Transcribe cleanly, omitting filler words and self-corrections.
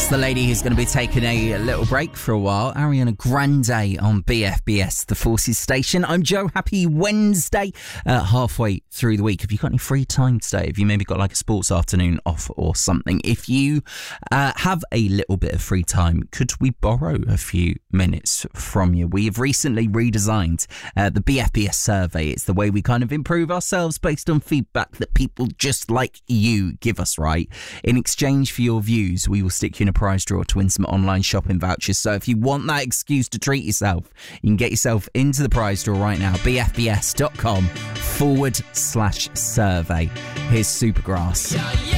That's the lady who's going to be taking a little break for a while. Ariana Grande on BFBS, the Forces station. I'm Joe. Happy Wednesday. Halfway through the week. Have you got any free time today? Have you maybe got like a sports afternoon off or something? If you have a little bit of free time, could we borrow a few minutes from you? We have recently redesigned the BFBS survey. It's the way we kind of improve ourselves based on feedback that people just like you give us, right? In exchange for your views, we will stick you in a prize draw to win some online shopping vouchers. So if you want that excuse to treat yourself, you can get yourself into the prize draw right now. bfbs.com/survey. Here's Supergrass.